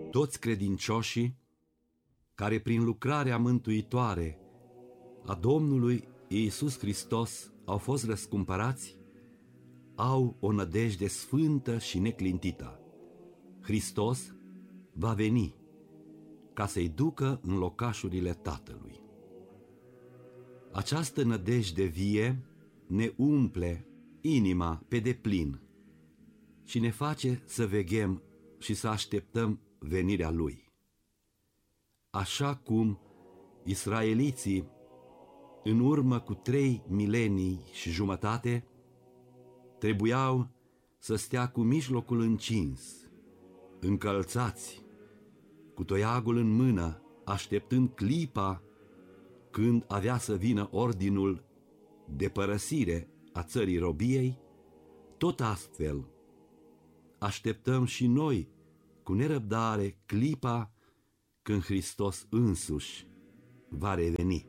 Toți credincioșii care prin lucrarea mântuitoare a Domnului Iisus Hristos au fost răscumpărați, au o nădejde sfântă și neclintită. Hristos va veni ca să-i ducă în locașurile Tatălui. Această nădejde vie ne umple inima pe deplin și ne face să veghem și să așteptăm venirea Lui. Așa cum israeliții, în urmă cu 3 milenii și jumătate, trebuiau să stea cu mijlocul încins, încălțați, cu toiagul în mână, așteptând clipa când avea să vină ordinul de părăsire a țării robiei, tot astfel așteptăm și noi cu nerăbdare clipa când Hristos însuși va reveni.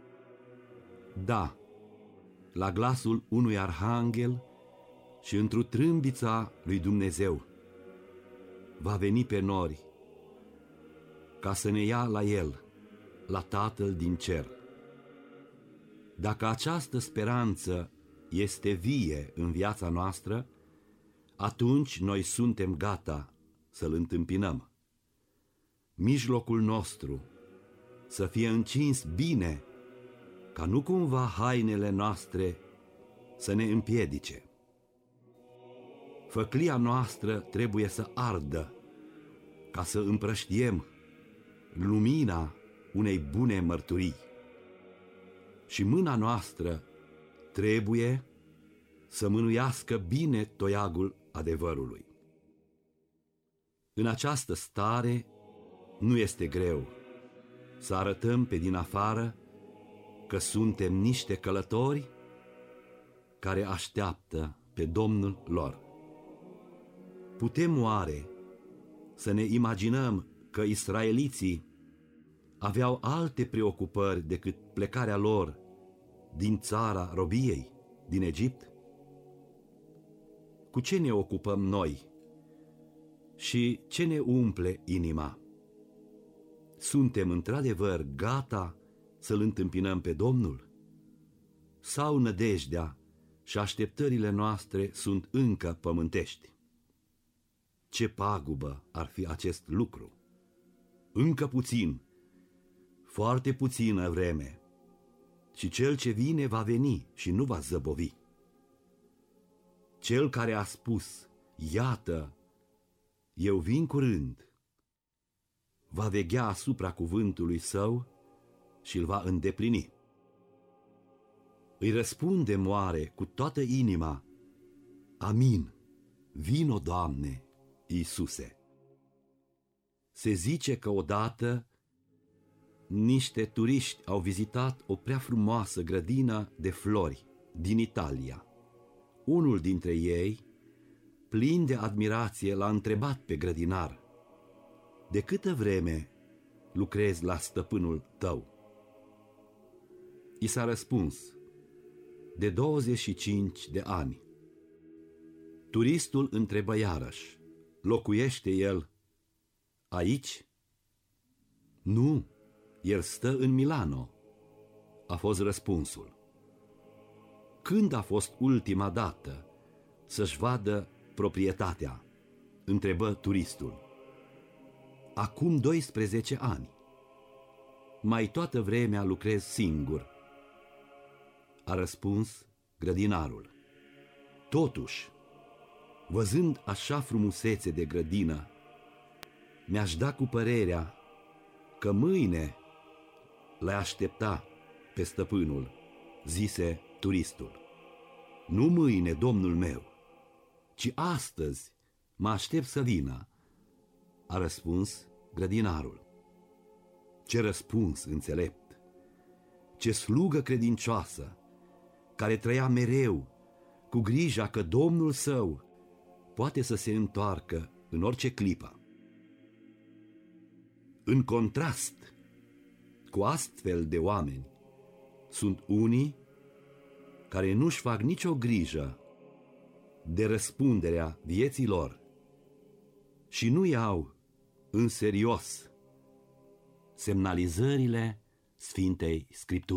Da, la glasul unui arhanghel și într-o trâmbița lui Dumnezeu va veni pe nori ca să ne ia la El, la Tatăl din cer. Dacă această speranță este vie în viața noastră, atunci noi suntem gata să-L întâmpinăm. Mijlocul nostru să fie încins bine, ca nu cumva hainele noastre să ne împiedice. Făclia noastră trebuie să ardă, ca să împrăștiem lumina unei bune mărturii. Și mâna noastră trebuie să mânuiască bine toiagul adevărului. În această stare nu este greu să arătăm pe din afară că suntem niște călători care așteaptă pe Domnul lor. Putem oare să ne imaginăm că israeliții aveau alte preocupări decât plecarea lor din țara robiei, din Egipt? Cu ce ne ocupăm noi și ce ne umple inima? Suntem într-adevăr gata să-L întâmpinăm pe Domnul? Sau nădejdea și așteptările noastre sunt încă pământești? Ce pagubă ar fi acest lucru! Încă puțin, foarte puțină vreme, și Cel ce vine va veni și nu va zăbovi. Cel care a spus, iată, eu vin curând, va veghea asupra cuvântului Său și îl va îndeplini. Îi răspundem oare cu toată inima, amin, vino, Doamne, Iisuse. Se zice că odată niște turiști au vizitat o prea frumoasă grădină de flori din Italia. Unul dintre ei, plin de admirație, l-a întrebat pe grădinar, de câtă vreme lucrezi la stăpânul tău? I s-a răspuns, de 25 de ani. Turistul întrebă iarăși, locuiește el aici? Nu, el stă în Milano, a fost răspunsul. Când a fost ultima dată să-și vadă proprietatea? Întrebă turistul. Acum 12 ani. Mai toată vremea lucrez singur, a răspuns grădinarul. Totuși, văzând așa frumusețe de grădină, mi-aș da cu părerea că mâine l-ai aștepta pe stăpânul, zise turistul. Nu mâine, domnul meu, ci astăzi mă aștept să vină, a răspuns grădinarul. Ce răspuns înțelept! Ce slugă credincioasă, care trăia mereu cu grija că Domnul său poate să se întoarcă în orice clipă. În contrast cu astfel de oameni sunt unii care nu-și fac nicio grijă de răspunderea vieții lor și nu iau în serios semnalizările Sfintei Scripturi.